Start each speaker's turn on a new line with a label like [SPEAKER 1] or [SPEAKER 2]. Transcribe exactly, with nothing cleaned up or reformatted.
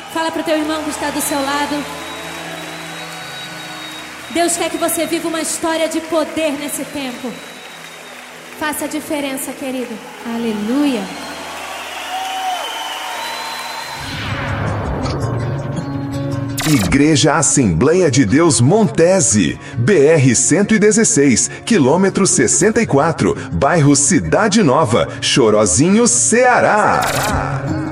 [SPEAKER 1] Fala pro teu irmão que está do seu lado. Deus quer que você viva uma história de poder nesse tempo. Faça a diferença, querido. Aleluia.
[SPEAKER 2] Igreja Assembleia de Deus Montese, B R cento e dezesseis, quilômetro sessenta e quatro, bairro Cidade Nova, Chorozinho, Ceará.